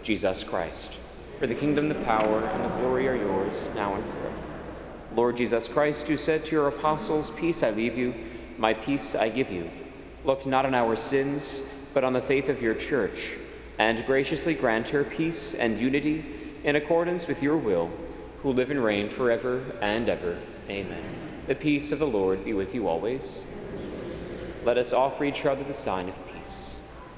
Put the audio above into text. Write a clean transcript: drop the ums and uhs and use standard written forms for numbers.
Jesus Christ. For the kingdom, the power, and the glory are yours, now and forever. Lord Jesus Christ, who said to your apostles, "Peace I leave you, my peace I give you," look not on our sins, but on the faith of your church, and graciously grant her peace and unity in accordance with your will, who live and reign forever and ever. Amen. The peace of the Lord be with you always. Let us offer each other the sign of peace.